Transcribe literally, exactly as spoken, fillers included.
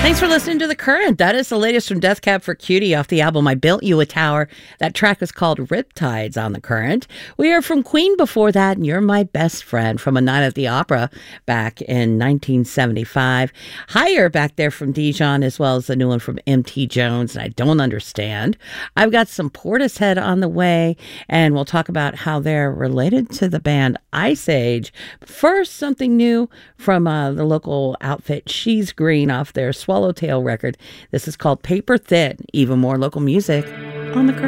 Thanks for listening to The Current. That is the latest from Death Cab for Cutie off the album I Built You a Tower. That track is called Riptides on The Current. We heard from Queen before that, and You're My Best Friend from A Night at the Opera back in nineteen seventy-five. Higher back there from Dijon, as well as the new one from M T Jones, and I Don't Understand. I've got some Portishead on the way, and we'll talk about how they're related to the band Ice Age. First, something new from uh, the local outfit She's Green off their Swallowtail record. This is called Paper Thin. Even more local music on The Current.